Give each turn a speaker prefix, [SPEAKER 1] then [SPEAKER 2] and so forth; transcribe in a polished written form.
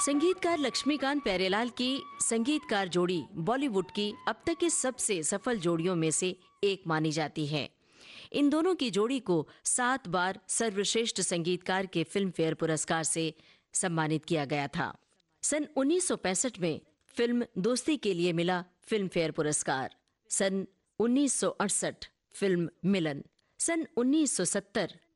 [SPEAKER 1] संगीतकार लक्ष्मीकांत प्यारेलाल की संगीतकार जोड़ी बॉलीवुड की अब तक की सबसे सफल जोड़ियों में से एक मानी जाती है। इन दोनों की जोड़ी को 7 बार सर्वश्रेष्ठ संगीतकार के फिल्म फेयर पुरस्कार से सम्मानित किया गया था। सन 1965 में फिल्म दोस्ती के लिए मिला फिल्म फेयर पुरस्कार। सन 1968 फिल्म मिलन, सन 1970